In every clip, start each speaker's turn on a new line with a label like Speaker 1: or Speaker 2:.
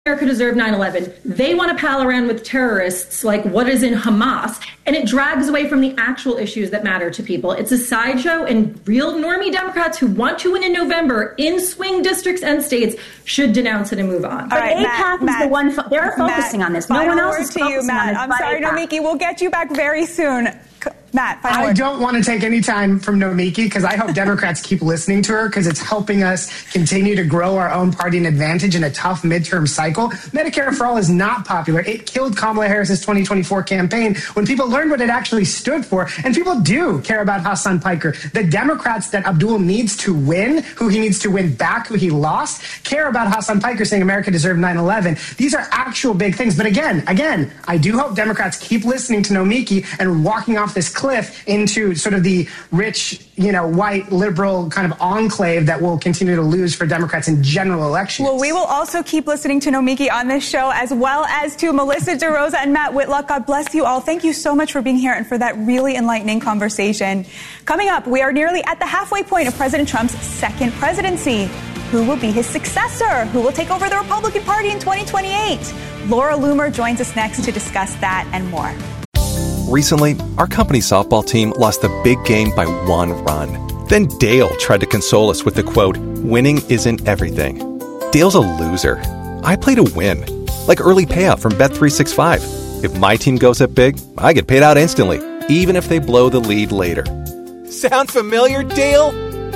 Speaker 1: America deserved 9/11. They want to pal around with terrorists like what is in Hamas, and it drags away from the actual issues that matter to people. It's a sideshow, and real normie Democrats who want to win in November in swing districts and states should denounce it and move on.
Speaker 2: But AIPAC is the one, they're focusing on this. No one else is focusing on this.
Speaker 3: I'm sorry, Nomiki, we'll get you back very soon. Matt,
Speaker 4: I don't want to take any time from Nomiki because I hope Democrats keep listening to her because it's helping us continue to grow our own party and advantage in a tough midterm cycle. Medicare for All is not popular. It killed Kamala Harris's 2024 campaign when people learned what it actually stood for. And people do care about Hassan Piker. The Democrats that Abdul needs to win, who he needs to win back, who he lost, care about Hassan Piker saying America deserved 9/11. These are actual big things. But again, I do hope Democrats keep listening to Nomiki and walking off this cliff into sort of the rich, white liberal kind of enclave that will continue to lose for Democrats in general elections.
Speaker 3: Well, we will also keep listening to Nomiki on this show, as well as to Melissa DeRosa and Matt Whitlock. God bless you all. Thank you so much for being here and for that really enlightening conversation. Coming up, we are nearly at the halfway point of President Trump's second presidency. Who will be his successor? Who will take over the Republican Party in 2028? Laura Loomer joins us next to discuss that and more.
Speaker 5: Recently, our company softball team lost the big game by 1 run. Then Dale tried to console us with the quote, "Winning isn't everything." Dale's a loser. I play to win. Like early payout from Bet365. If my team goes up big, I get paid out instantly, even if they blow the lead later. Sound familiar, Dale?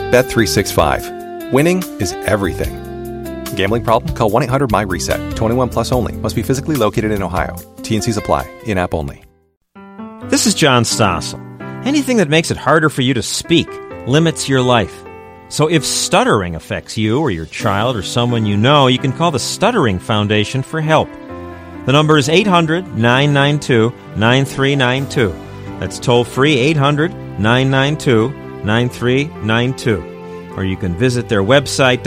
Speaker 5: Bet365. Winning is everything. Gambling problem? Call 1-800-MY-RESET. 21 plus only. Must be physically located in Ohio. T&Cs apply. In-app only.
Speaker 6: This is John Stossel. Anything that makes it harder for you to speak limits your life. So if stuttering affects you or your child or someone you know, you can call the Stuttering Foundation for help. The number is 800-992-9392. That's toll-free 800-992-9392. Or you can visit their website,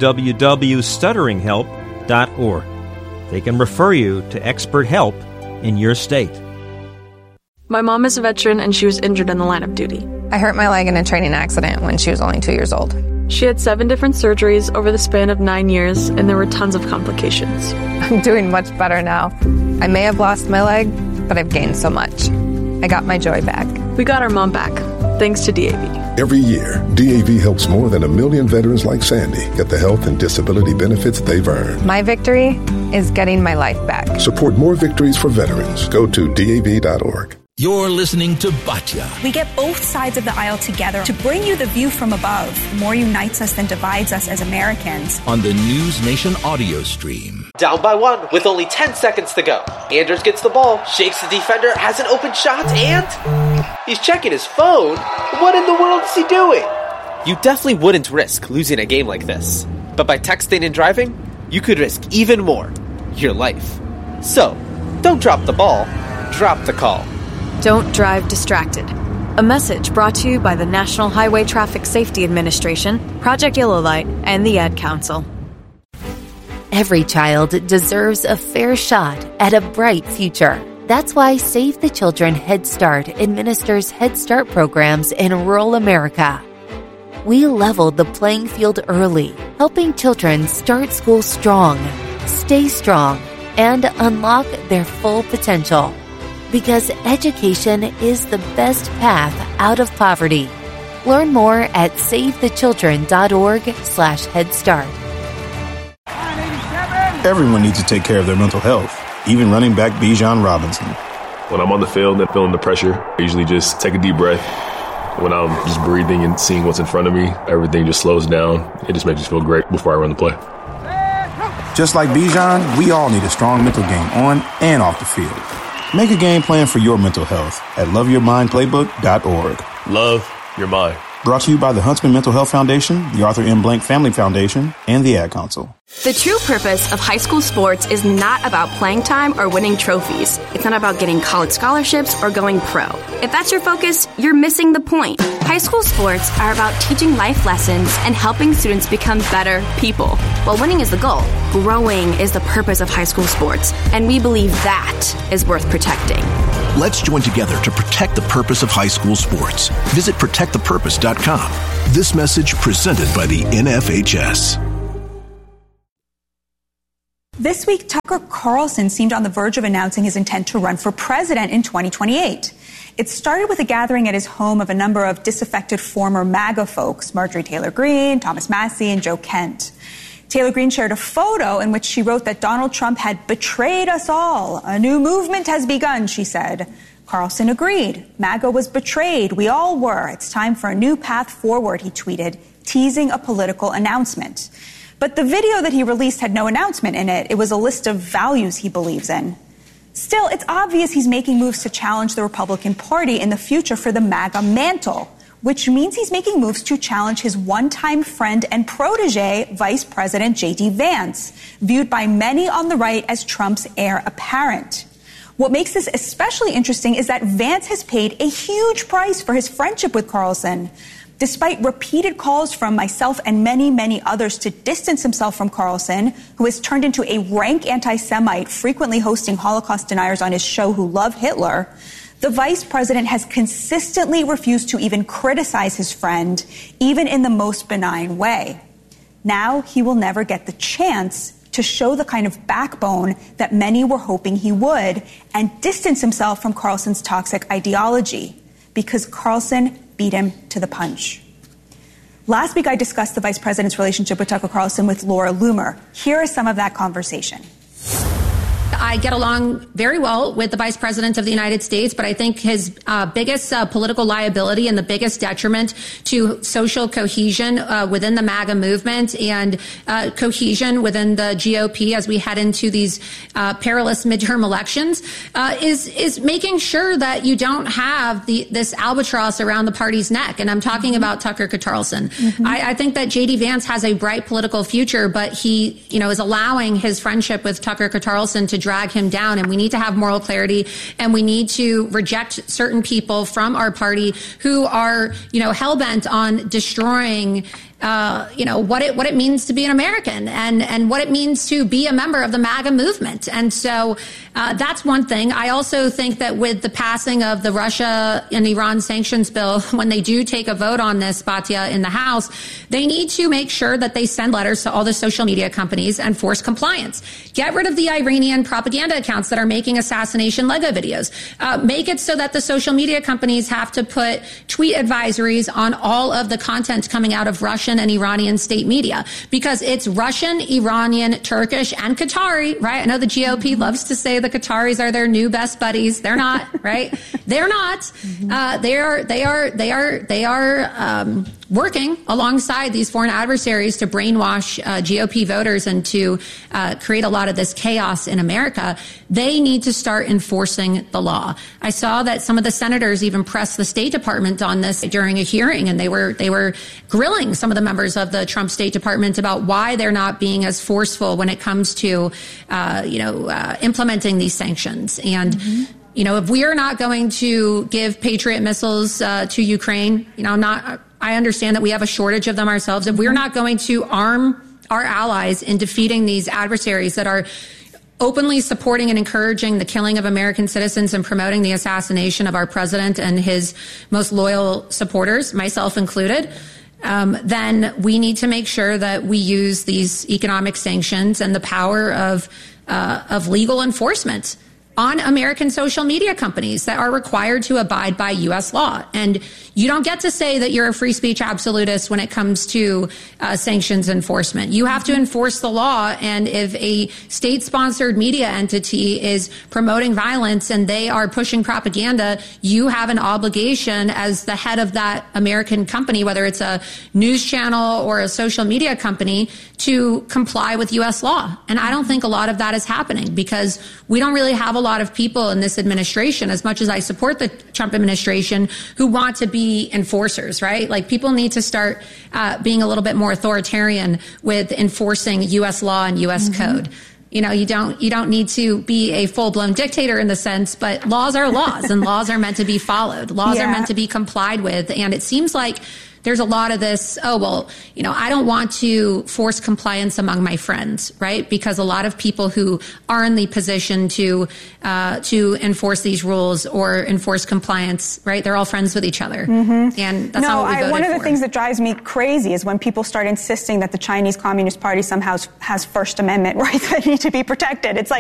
Speaker 6: www.stutteringhelp.org. They can refer you to expert help in your state.
Speaker 7: My mom is a veteran and she was injured in the line of duty.
Speaker 8: I hurt my leg in a training accident when she was only 2 years old.
Speaker 7: She had 7 different surgeries over the span of 9 years, and there were tons of complications.
Speaker 8: I'm doing much better now. I may have lost my leg, but I've gained so much. I got my joy back.
Speaker 7: We got our mom back, thanks to DAV.
Speaker 9: Every year, DAV helps more than 1 million veterans like Sandy get the health and disability benefits they've earned.
Speaker 8: My victory is getting my life back.
Speaker 9: Support more victories for veterans. Go to DAV.org.
Speaker 10: You're listening to Batya.
Speaker 11: We get both sides of the aisle together to bring you the view from above. More unites us than divides us as Americans.
Speaker 10: On the News Nation audio stream.
Speaker 12: Down by 1 with only 10 seconds to go. Andrews gets the ball, shakes the defender, has an open shot, and he's checking his phone. What in the world is he doing? You definitely wouldn't risk losing a game like this. But by texting and driving, you could risk even more. Your life. So, don't drop the ball, drop the call.
Speaker 13: Don't drive distracted. A message brought to you by the National Highway Traffic Safety Administration, Project Yellow Light, and the Ad Council.
Speaker 14: Every child deserves a fair shot at a bright future. That's why Save the Children Head Start administers Head Start programs in rural America. We leveled the playing field early, helping children start school strong, stay strong, and unlock their full potential. Because education is the best path out of poverty. Learn more at savethechildren.org/headstart.
Speaker 15: Everyone needs to take care of their mental health, even running back Bijan Robinson.
Speaker 16: When I'm on the field and feeling the pressure, I usually just take a deep breath. When I'm just breathing and seeing what's in front of me, everything just slows down. It just makes me feel great before I run the play.
Speaker 15: Just like Bijan, we all need a strong mental game on and off the field. Make a game plan for your mental health at loveyourmindplaybook.org.
Speaker 16: Love your mind.
Speaker 15: Brought to you by the Huntsman Mental Health Foundation, the Arthur M. Blank Family Foundation, and the Ad Council.
Speaker 17: The true purpose of high school sports is not about playing time or winning trophies. It's not about getting college scholarships or going pro. If that's your focus, you're missing the point. High school sports are about teaching life lessons and helping students become better people. While winning is the goal, growing is the purpose of high school sports, and we believe that is worth protecting.
Speaker 10: Let's join together to protect the purpose of high school sports. Visit protectthepurpose.com. This message presented by the NFHS.
Speaker 3: This week, Tucker Carlson seemed on the verge of announcing his intent to run for president in 2028. It started with a gathering at his home of a number of disaffected former MAGA folks, Marjorie Taylor Greene, Thomas Massie, and Joe Kent. Taylor Greene shared a photo in which she wrote that Donald Trump had betrayed us all. A new movement has begun, she said. Carlson agreed. MAGA was betrayed. We all were. It's time for a new path forward, he tweeted, teasing a political announcement. But the video that he released had no announcement in it. It was a list of values he believes in. Still, it's obvious he's making moves to challenge the Republican Party in the future for the MAGA mantle, which means he's making moves to challenge his one-time friend and protege, Vice President J.D. Vance, viewed by many on the right as Trump's heir apparent. What makes this especially interesting is that Vance has paid a huge price for his friendship with Carlson. Despite repeated calls from myself and many, many others to distance himself from Carlson, who has turned into a rank anti-Semite, frequently hosting Holocaust deniers on his show who love Hitler, the vice president has consistently refused to even criticize his friend, even in the most benign way. Now he will never get the chance to show the kind of backbone that many were hoping he would and distance himself from Carlson's toxic ideology, because Carlson beat him to the punch. Last week, I discussed the vice president's relationship with Tucker Carlson with Laura Loomer. Here is some of that conversation.
Speaker 18: I get along very well with the vice president of the United States, but I think his biggest political liability and the biggest detriment to social cohesion within the MAGA movement and cohesion within the GOP as we head into these perilous midterm elections is making sure that you don't have this albatross around the party's neck. And I'm talking about Tucker Carlson. I think that J.D. Vance has a bright political future, but he, is allowing his friendship with Tucker Carlson to drag him down, and we need to have moral clarity, and we need to reject certain people from our party who are, hell-bent on destroying what it means to be an American and what it means to be a member of the MAGA movement. And so that's one thing. I also think that with the passing of the Russia and Iran sanctions bill, when they do take a vote on this, Batya, in the House, they need to make sure that they send letters to all the social media companies and force compliance. Get rid of the Iranian propaganda accounts that are making assassination Lego videos. Make it so that the social media companies have to put tweet advisories on all of the content coming out of Russian and Iranian state media, because it's Russian, Iranian, Turkish, and Qatari, right? I know the GOP loves to say the Qataris are their new best buddies. They're not, right? They're not. They are working alongside these foreign adversaries to brainwash GOP voters and to create a lot of this chaos in America. They need to start enforcing the law. I saw that some of the senators even pressed the State Department on this during a hearing, and they were grilling some of the members of the Trump State Department about why they're not being as forceful when it comes to, implementing these sanctions. And if we are not going to give Patriot missiles to Ukraine, I understand that we have a shortage of them ourselves. If we're not going to arm our allies in defeating these adversaries that are openly supporting and encouraging the killing of American citizens and promoting the assassination of our president and his most loyal supporters, myself included, then we need to make sure that we use these economic sanctions and the power of legal enforcement on American social media companies that are required to abide by U.S. law. And you don't get to say that you're a free speech absolutist when it comes to sanctions enforcement. You have to enforce the law. And if a state-sponsored media entity is promoting violence and they are pushing propaganda, you have an obligation as the head of that American company, whether it's a news channel or a social media company, to comply with U.S. law. And I don't think a lot of that is happening because we don't really have a lot of people in this administration, as much as I support the Trump administration, who want to be enforcers, right? Like, people need to start being a little bit more authoritarian with enforcing U.S. law and U.S. code. You don't need to be a full-blown dictator in the sense, but laws are laws and laws are meant to be followed. Laws are meant to be complied with. And it seems like there's a lot of this, I don't want to force compliance among my friends, right? Because a lot of people who are in the position to enforce these rules or enforce compliance, right? They're all friends with each other. Mm-hmm. And that's not what we voted
Speaker 3: one of the
Speaker 18: for.
Speaker 3: things that drives me crazy is when people start insisting that the Chinese Communist Party somehow has First Amendment rights that need to be protected. It's like,